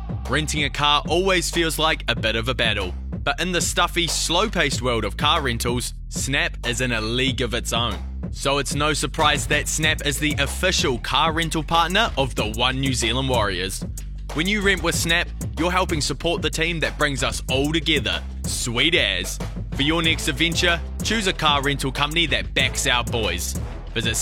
Renting a car always feels like a bit of a battle, but in the stuffy, slow-paced world of car rentals, Snap is in a league of its own. So it's no surprise that Snap is the official car rental partner of the One New Zealand Warriors. When you rent with Snap, you're helping support the team that brings us all together. Sweet as. For your next adventure, choose a car rental company that backs our boys. Visit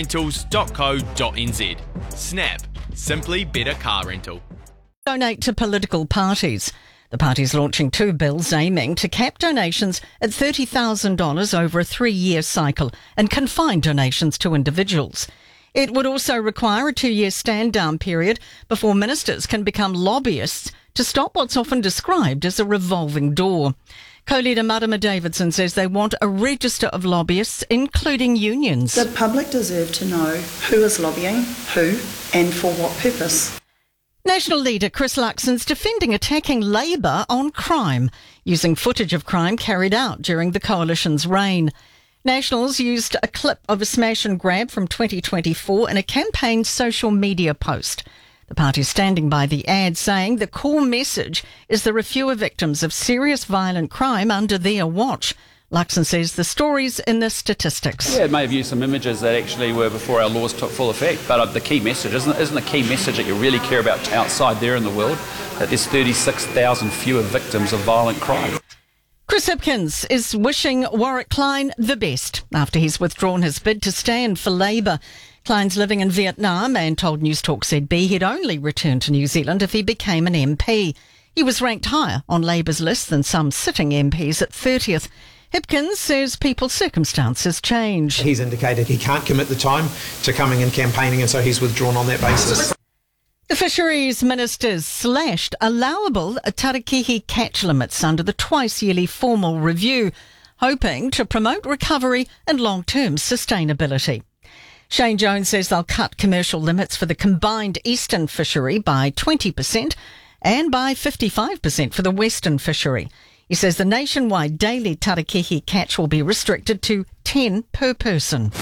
snaprentals.co.nz. Snap. Simply better car rental. Donate to political parties. The party's launching 2 bills aiming to cap donations at $30,000 over a 3-year cycle and confine donations to individuals. It would also require a 2-year stand-down period before ministers can become lobbyists to stop what's often described as a revolving door. Co-leader Marama Davidson says they want a register of lobbyists, including unions. The public deserve to know who is lobbying, who, and for what purpose. National leader Chris Luxon's defending attacking Labour on crime, using footage of crime carried out during the Coalition's reign. Nationals used a clip of a smash and grab from 2024 in a campaign social media post. The party standing by the ad, saying the core message is there are fewer victims of serious violent crime under their watch. Luxon says the story's in the statistics. Yeah, it may have used some images that actually were before our laws took full effect, but the key message, isn't the key message that you really care about outside there in the world, that there's 36,000 fewer victims of violent crime? Chris Hipkins is wishing Warwick Klein the best after he's withdrawn his bid to stand for Labour. Klein's living in Vietnam and told Newstalk ZB he'd only return to New Zealand if he became an MP. He was ranked higher on Labour's list than some sitting MPs at 30th. Hipkins says people's circumstances change. He's indicated he can't commit the time to coming and campaigning, and so he's withdrawn on that basis. The Fisheries Ministers slashed allowable tarakihi catch limits under the twice-yearly formal review, hoping to promote recovery and long-term sustainability. Shane Jones says they'll cut commercial limits for the combined eastern fishery by 20% and by 55% for the western fishery. He says the nationwide daily tarakihi catch will be restricted to 10 per person.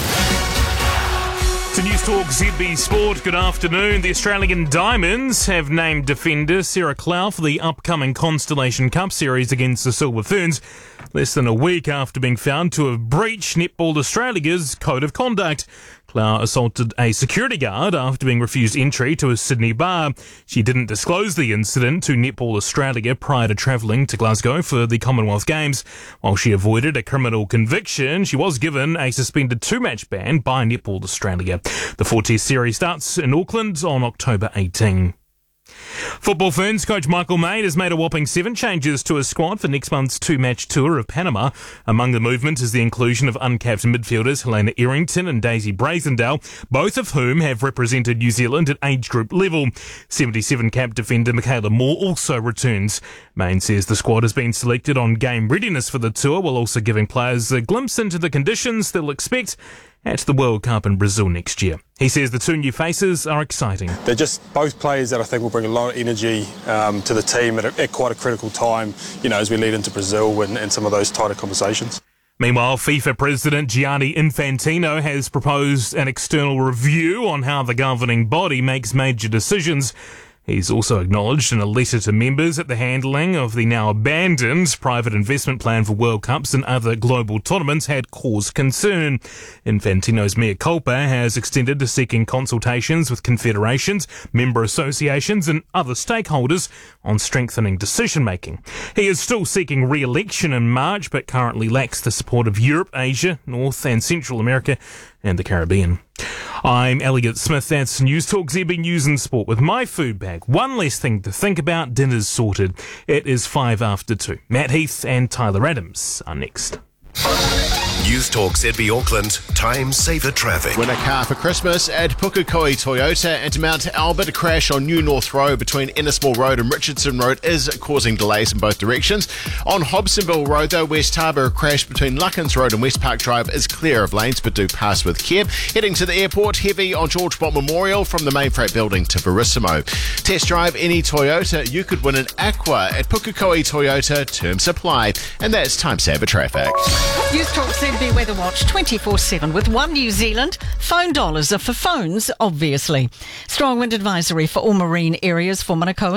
To Newstalk ZB Sport, good afternoon. The Australian Diamonds have named defender Sarah Clough for the upcoming Constellation Cup series against the Silver Ferns, less than a week after being found to have breached Netball Australia's code of conduct. Clough assaulted a security guard after being refused entry to a Sydney bar. She didn't disclose the incident to Netball Australia prior to travelling to Glasgow for the Commonwealth Games. While she avoided a criminal conviction, she was given a suspended 2-match ban by Netball Australia. The 4-test series starts in Auckland on October 18. Football Ferns coach Michael Maid has made a whopping 7 changes to his squad for next month's 2-match tour of Panama. Among the movement is the inclusion of uncapped midfielders Helena Errington and Daisy Brazendale, both of whom have represented New Zealand at age group level. 77-cap defender Michaela Moore also returns. Main says the squad has been selected on game readiness for the tour, while also giving players a glimpse into the conditions they'll expect at the World Cup in Brazil next year. He says the 2 new faces are exciting. They're just both players that I think will bring a lot of energy to the team at quite a critical time, as we lead into Brazil and some of those tighter conversations. Meanwhile, FIFA President Gianni Infantino has proposed an external review on how the governing body makes major decisions. He's also acknowledged in a letter to members that the handling of the now abandoned private investment plan for World Cups and other global tournaments had caused concern. Infantino's mea culpa has extended to seeking consultations with confederations, member associations and other stakeholders on strengthening decision-making. He is still seeking re-election in March, but currently lacks the support of Europe, Asia, North and Central America and the Caribbean. I'm Elliot Smith. That's Newstalk ZB News and Sport with my food bag. One less thing to think about. Dinner's sorted. It is 5 after 2. Matt Heath and Tyler Adams are next. Newstalk ZB Auckland, time saver traffic. Win a car for Christmas at Pukekohe Toyota and Mount Albert. A crash on New North Road between Innismore Road and Richardson Road is causing delays in both directions. On Hobsonville Road, though, West Harbour, a crash between Luckens Road and West Park Drive is clear of lanes, but do pass with care. Heading to the airport, heavy on George Bott Memorial from the Mainfreight building to Verissimo. Test drive any Toyota, you could win an Aqua at Pukekohe Toyota. Terms apply. And that's time saver traffic. Newstalk ZB Weather Watch 24/7 with One New Zealand. Phone dollars are for phones, obviously. Strong wind advisory for all marine areas for Manukau